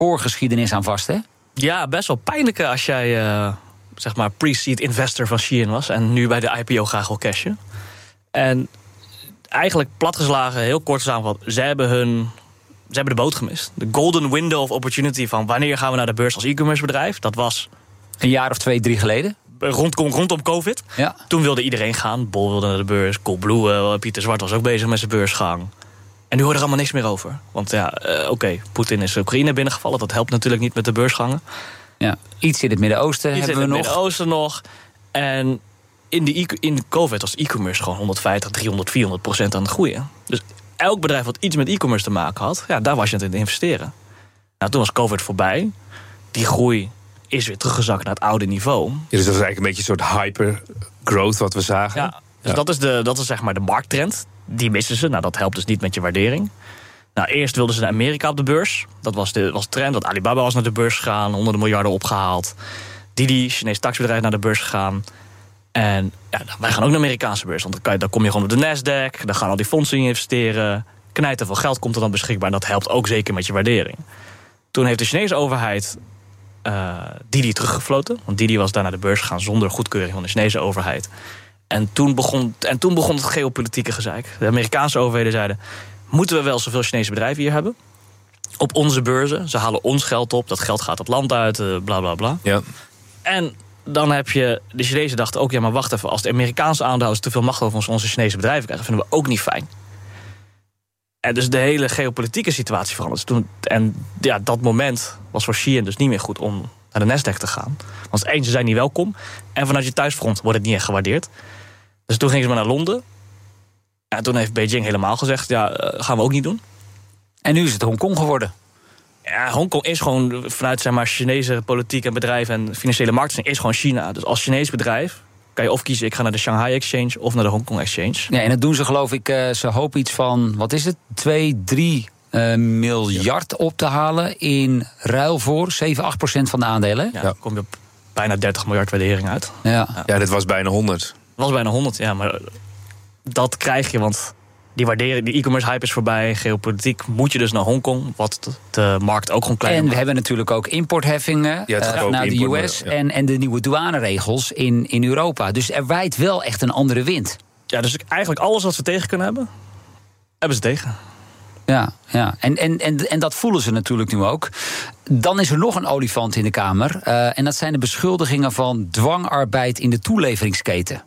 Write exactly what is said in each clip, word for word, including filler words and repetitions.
voorgeschiedenis aan vast, hè? Ja, best wel pijnlijke als jij uh, zeg maar pre-seed investor van Shein was en nu bij de I P O graag wil cashen. En eigenlijk platgeslagen, heel kort samengevat, ze hebben hun ze hebben de boot gemist. De golden window of opportunity van wanneer gaan we naar de beurs als e-commerce bedrijf, dat was een jaar of twee, drie geleden. Rond, rondom COVID. Ja. Toen wilde iedereen gaan. Bol wilde naar de beurs. Coolblue, uh, Pieter Zwart was ook bezig met zijn beursgang. En nu hoor je er allemaal niks meer over. Want ja, uh, oké, okay, Poetin is Oekraïne binnengevallen. Dat helpt natuurlijk niet met de beursgangen. Ja. Iets in het Midden-Oosten Iets hebben we nog. Iets in het Midden-Oosten nog. En in de, in de COVID was e-commerce gewoon honderdvijftig, driehonderd, vierhonderd procent aan het groeien. Dus elk bedrijf wat iets met e-commerce te maken had, ja, daar was je aan het investeren. Nou, toen was COVID voorbij. Die groei is weer teruggezakt naar het oude niveau. Ja, dus dat is eigenlijk een beetje een soort hyper-growth wat we zagen. Ja, dus ja. dat is, de, dat is zeg maar de markttrend. Die missen ze. Nou, dat helpt dus niet met je waardering. Nou, eerst wilden ze naar Amerika op de beurs. Dat was de, was de trend. Dat Alibaba was naar de beurs gegaan. Honderden miljarden opgehaald. Didi, Chinees taxibedrijf, naar de beurs gegaan. En ja, wij gaan ook naar de Amerikaanse beurs. Want dan, kan je, dan kom je gewoon op de Nasdaq. Dan gaan al die fondsen in investeren. Knijten veel geld komt er dan beschikbaar. En dat helpt ook zeker met je waardering. Toen heeft de Chinese overheid Uh, Didi teruggefloten. Want Didi was daar naar de beurs gegaan zonder goedkeuring van de Chinese overheid. En toen begon, en toen begon het geopolitieke gezeik. De Amerikaanse overheden zeiden, moeten we wel zoveel Chinese bedrijven hier hebben? Op onze beurzen. Ze halen ons geld op. Dat geld gaat het land uit. Uh, bla bla bla. Ja. En dan heb je, de Chinezen dachten ook, ja maar wacht even. Als de Amerikaanse aandeelhouders te veel macht over ons, onze Chinese bedrijven krijgen, vinden we ook niet fijn. En dus de hele geopolitieke situatie veranderde. Toen, en ja, dat moment was voor Shein dus niet meer goed om naar de Nasdaq te gaan. Want één, ze zijn niet welkom. En vanuit je thuisfront wordt het niet echt gewaardeerd. Dus toen gingen ze maar naar Londen. En toen heeft Beijing helemaal gezegd, ja, gaan we ook niet doen. En nu is het Hongkong geworden. Ja, Hongkong is gewoon vanuit zeg maar, Chinese politiek en bedrijf en financiële markten is gewoon China. Dus als Chinees bedrijf kan je of kiezen, ik ga naar de Shanghai Exchange of naar de Hongkong Exchange. Ja, en dat doen ze geloof ik, uh, ze hopen iets van, wat is het, twee, drie uh, miljard op te halen in ruil voor zeven, acht procent van de aandelen. Ja, dan kom je op bijna dertig miljard waardering uit. Ja, ja. ja dit was bijna honderd. Het was bijna honderd, ja, maar dat krijg je, want die waardering, die e-commerce hype is voorbij, geopolitiek, moet je dus naar Hongkong, wat de markt ook gewoon klein En maakt. we hebben natuurlijk ook importheffingen ja, uh, naar de import, U S ja. en, en de nieuwe douaneregels in, in Europa. Dus er waait wel echt een andere wind. Ja, dus eigenlijk alles wat ze tegen kunnen hebben, hebben ze tegen. Ja, ja. En, en, en, en dat voelen ze natuurlijk nu ook. Dan is er nog een olifant in de Kamer. Uh, en dat zijn de beschuldigingen van dwangarbeid in de toeleveringsketen.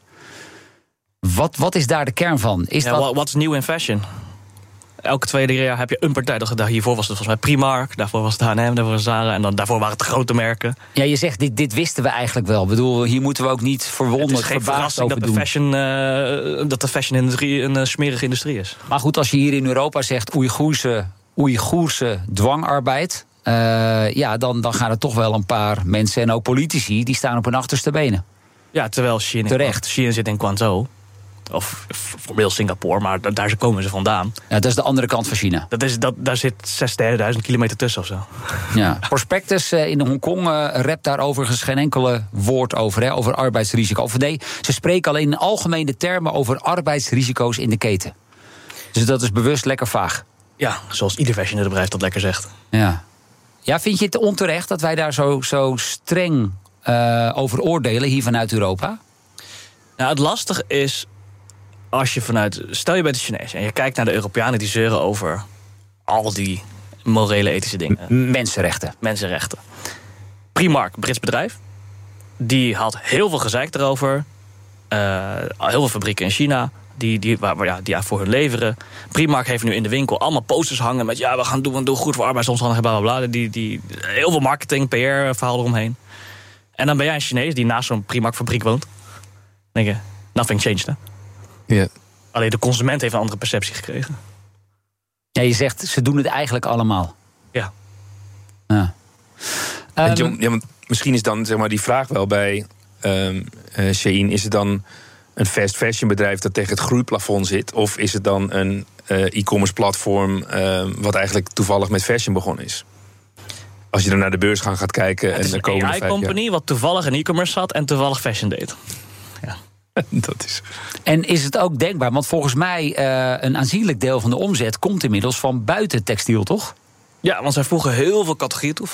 Wat, wat is daar de kern van? Is ja, dat... what's new in fashion? Elke tweede jaar heb je een partij. Hiervoor was het volgens mij Primark, daarvoor was het H en M, daarvoor was Zara en dan daarvoor waren het de grote merken. Ja, je zegt, dit, dit wisten we eigenlijk wel. Ik bedoel, hier moeten we ook niet verwonderd, verbaasd over dat doen. de fashion, uh, dat de fashion-industrie een uh, smerige industrie is. Maar goed, als je hier in Europa zegt Oeigoerse, Oeigoerse dwangarbeid, Uh, ja, dan, dan gaan er toch wel een paar mensen en ook politici die staan op hun achterste benen. Ja, terwijl Shein, Terecht. Shein zit in Guangzhou. Of formeel Singapore, maar daar komen ze vandaan. Ja, dat is de andere kant van China. Dat is, dat, daar zit zesduizend kilometer tussen of zo. Ja. Prospectus uh, in Hongkong uh, rept daar overigens geen enkele woord over, hè, over arbeidsrisico. Of nee, ze spreken alleen in algemene termen over arbeidsrisico's in de keten. Dus dat is bewust lekker vaag. Ja, zoals ieder fashionbedrijf dat lekker zegt. Ja. Ja, vind je het onterecht dat wij daar zo, zo streng uh, over oordelen hier vanuit Europa? Nou, het lastige is, als je vanuit, stel je bent de Chinees en je kijkt naar de Europeanen die zeuren over al die morele, ethische dingen. M- mensenrechten. Mensenrechten. Primark, Brits bedrijf, die had heel veel gezeik erover. Uh, heel veel fabrieken in China die, die, waar, waar, ja, die voor hun leveren. Primark heeft nu in de winkel allemaal posters hangen met ja, we gaan doen, we doen goed voor arbeidsomstandigheden, bla bla bla. Die, die, heel veel marketing, P R-verhaal eromheen. En dan ben jij een Chinees die naast zo'n Primark-fabriek woont. Dan denk je, nothing changed, hè? Ja. Alleen de consument heeft een andere perceptie gekregen. Ja, je zegt, ze doen het eigenlijk allemaal. Ja. Ja. Um, Um, ja, want misschien is dan zeg maar die vraag wel bij um, uh, Shein, is het dan een fast fashion bedrijf dat tegen het groeiplafond zit, of is het dan een uh, e-commerce platform uh, wat eigenlijk toevallig met fashion begonnen is? Als je dan naar de beurs gaan gaat kijken. Ja, het en is de een komende A I-company wat toevallig in e-commerce zat en toevallig fashion deed. Ja. Dat is... En is het ook denkbaar, want volgens mij uh, een aanzienlijk deel van de omzet komt inmiddels van buiten textiel, toch? Ja, want zij voegen heel veel categorieën toe.